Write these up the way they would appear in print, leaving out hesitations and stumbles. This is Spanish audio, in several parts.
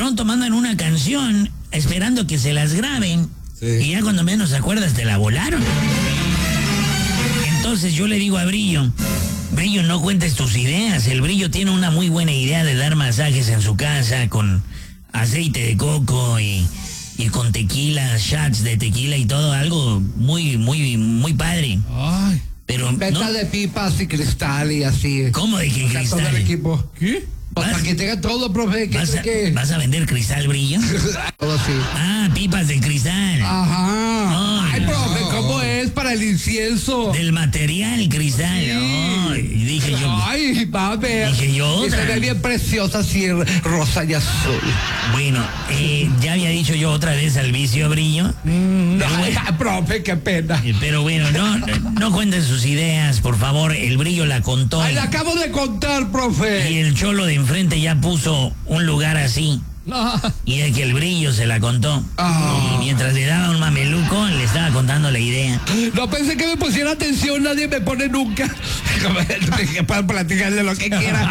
pronto mandan una canción esperando que se las graben. Sí. Y ya cuando menos te acuerdas te la volaron. Entonces yo le digo a Brillo, no cuentes tus ideas. El Brillo tiene una muy buena idea de dar masajes en su casa con aceite de coco y con tequila, shots de tequila y todo, algo muy, muy, muy padre. Ay. Pero Venta no, de pipas y cristal y así. ¿cómo de que O sea, todo el cristal? equipo. ¿Qué? Pues para que tenga todo, profe. ¿Vas a vender cristal, Brillo? Todo así. Ah, pipas de cristal. Ajá. Ay, no. profe, ¿cómo es para el incienso? Del material cristal. Sí. Ay, dije yo. Ay, va a ver. Dije yo Y se otra. ve bien preciosa así, rosa y azul. Bueno, ya había dicho yo otra vez al vicio, Brillo. No, ay, profe, qué pena. Pero bueno, no cuenten sus ideas, por favor. El Brillo la contó. Ay, la acabo de contar, Y profe. el cholo de enfrente ya puso un lugar así. No. Y de que el Brillo se la contó. Ah. Y mientras le daba un mameluco, le estaba contando la idea. No pensé que me pusiera atención, nadie me pone nunca. Para platicarle lo que quiera.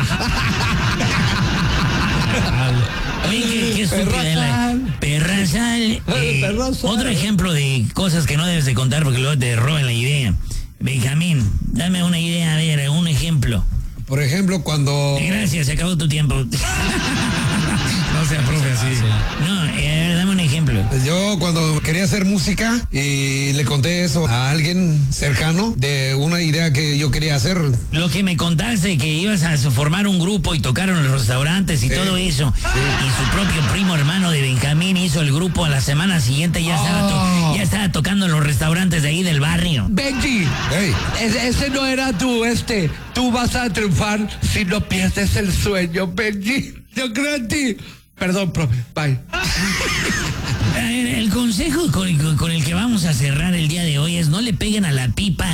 Oye, qué estúpida es la Perrasal. Perrasal. Otro ejemplo de cosas que no debes de contar porque luego te roban la idea. Benjamín, dame una idea, a ver, un ejemplo. Por ejemplo, cuando... Gracias, se acabó tu tiempo. No sea profe así. No, a ver, dame un ejemplo. Yo cuando quería hacer música y le conté eso a alguien cercano de una idea que yo quería hacer. Lo que me contaste, que ibas a formar un grupo y tocaron en los restaurantes y todo eso. Y su propio primo hermano de Benjamín hizo el grupo a la semana siguiente, ya estaba tocando en los restaurantes de ahí del barrio. Benji, Hey. ese no era tú, Tú vas a triunfar si no pierdes el sueño, Benji. Yo creo en ti. Perdón, profe. Bye. A ver, el consejo con el que vamos a cerrar el día de hoy es no le peguen a la pipa.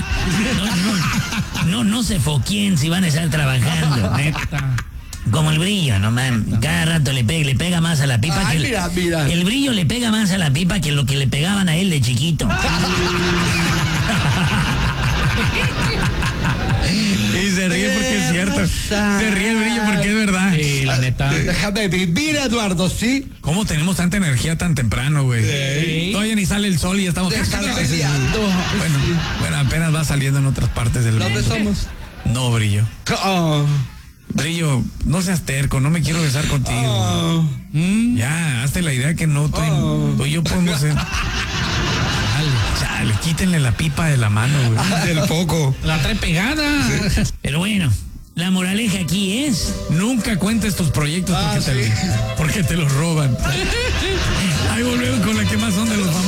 No se foquien si van a estar trabajando. Como el Brillo, no man. Cada rato le pega más a la pipa. Ay, que mira. El Brillo le pega más a la pipa que lo que le pegaban a él de chiquito. Y se ríe porque es cierto. Se ríe el Brillo porque es verdad. Sí, la neta. Déjame vivir, Eduardo, ¿sí? ¿Cómo tenemos tanta energía tan temprano, güey? Sí. Todavía ni sale el sol y ya estamos... Déjame peleando. Bueno, apenas va saliendo en otras partes del mundo. ¿Dónde somos? No, Brillo. Oh. Brillo, no seas terco, no me quiero besar contigo. Oh. Ya, hazte la idea que no estoy... Tú y yo podemos ser... Chale, quítenle la pipa de la mano, güey. Del foco. La trae pegada. Pero bueno, la moraleja aquí es... Nunca cuentes tus proyectos porque te los roban. Ahí volvemos con la que más